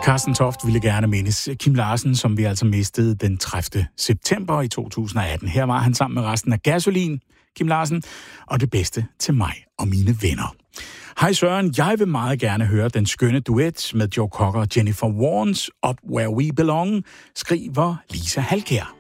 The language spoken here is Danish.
Carsten Toft ville gerne mindes Kim Larsen, som vi altså mistede den 30. september i 2018. Her var han sammen med resten af Gasolin, Kim Larsen, og det bedste til mig og mine venner. Hej Søren, jeg vil meget gerne høre den skønne duet med Joe Cocker og Jennifer Warnes, Up Where We Belong, skriver Lisa Halkær.